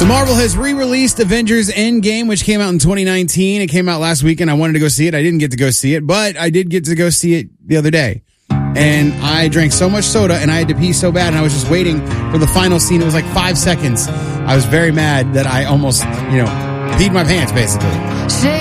So Marvel has re-released Avengers Endgame, which came out in 2019. It came out last weekend. I wanted to go see it. I didn't get to go see it, but I did get to go see it the other day. And I drank so much soda and I had to pee so bad, and I was just waiting for the final scene. It was like 5 seconds. I was very mad that I almost, peed my pants, basically.